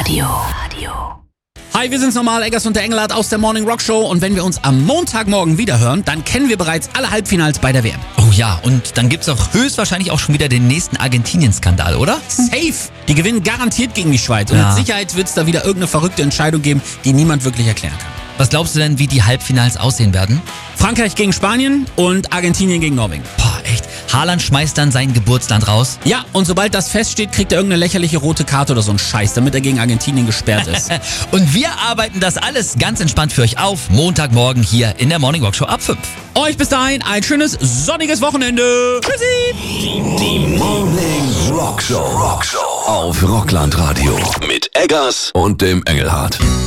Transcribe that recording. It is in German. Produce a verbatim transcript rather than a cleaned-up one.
Radio. Hi, wir sind's nochmal, Eggers und der Engelhardt aus der Morning Rock Show. Und wenn wir uns am Montagmorgen wiederhören, dann kennen wir bereits alle Halbfinals bei der W M. Oh ja, und dann gibt's auch höchstwahrscheinlich auch schon wieder den nächsten Argentinien-Skandal, oder? Safe! Die gewinnen garantiert gegen die Schweiz. Und Ja. mit Sicherheit wird's da wieder irgendeine verrückte Entscheidung geben, die niemand wirklich erklären kann. Was glaubst du denn, wie die Halbfinals aussehen werden? Frankreich gegen Spanien und Argentinien gegen Norwegen. Boah, echt. Haaland schmeißt dann sein Geburtsland raus. Ja, und sobald das feststeht, kriegt er irgendeine lächerliche rote Karte oder so einen Scheiß, damit er gegen Argentinien gesperrt ist. Und wir arbeiten das alles ganz entspannt für euch auf. Montagmorgen hier in der Morning Rock Show ab fünf. Euch bis dahin ein schönes, sonniges Wochenende. Tschüssi! Die Morning Rock Show. Rock Show auf Rockland Radio mit Eggers und dem Engelhardt.